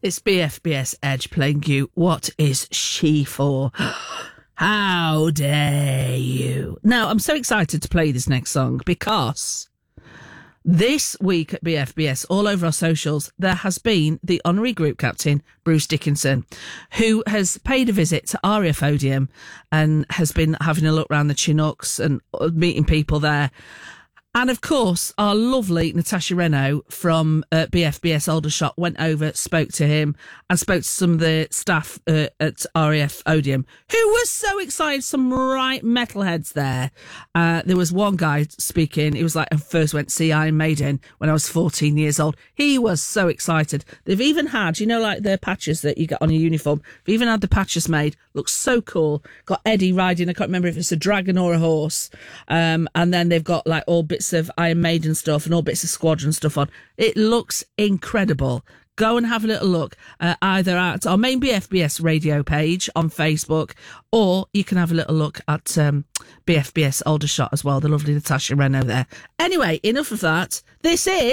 It's BFBS Edge playing you What Is She For? How dare you? Now, I'm so excited to play this next song because this week at BFBS, all over our socials, there has been the honorary group captain, Bruce Dickinson, who has paid a visit to RAF Odeum and has been having a look around the Chinooks and meeting people there. And of course, our lovely Natasha Renault from BFBS Aldershot went over, spoke to him, and spoke to some of the staff at RAF Odeum, who was so excited. Some right metalheads there. There was one guy speaking. It was like I first went to see Iron Maiden when I was 14 years old. He was so excited. They've even had, you know, like the patches that you get on your uniform. They've even had the patches made. Looks so cool. Got Eddie riding. I can't remember if it's a dragon or a horse. And then they've got like all bits of Iron Maiden stuff and all bits of Squadron stuff on. It looks incredible. Go and have a little look either at our main BFBS radio page on Facebook, or you can have a little look at BFBS Aldershot as well. The lovely Natasha Renault there. Anyway, enough of that. This is